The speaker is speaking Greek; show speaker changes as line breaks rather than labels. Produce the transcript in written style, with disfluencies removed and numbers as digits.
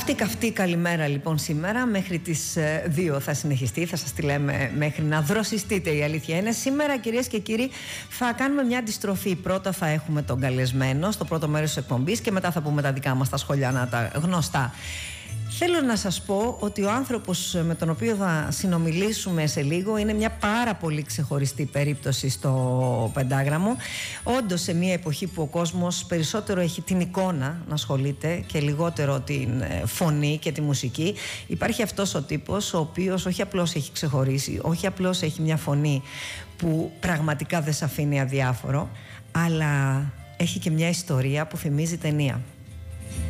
Αυτή η καυτή καλημέρα λοιπόν σήμερα μέχρι τις 2 θα συνεχιστεί, θα σας τη λέμε μέχρι να δροσιστείτε, η αλήθεια είναι. Σήμερα, κυρίες και κύριοι, θα κάνουμε μια αντιστροφή. Πρώτα θα έχουμε τον καλεσμένο στο πρώτο μέρος της εκπομπής και μετά θα πούμε τα δικά μας τα σχολιάνα, τα γνωστά. Θέλω να σας πω ότι ο άνθρωπος με τον οποίο θα συνομιλήσουμε σε λίγο είναι μια πάρα πολύ ξεχωριστή περίπτωση στο Πεντάγραμμο. Όντως, σε μια εποχή που ο κόσμος περισσότερο έχει την εικόνα να ασχολείται και λιγότερο την φωνή και τη μουσική, υπάρχει αυτός ο τύπος ο οποίος όχι απλώς έχει ξεχωρίσει, όχι απλώς έχει μια φωνή που πραγματικά δεν σε αφήνει αδιάφορο, αλλά έχει και μια ιστορία που θυμίζει ταινία.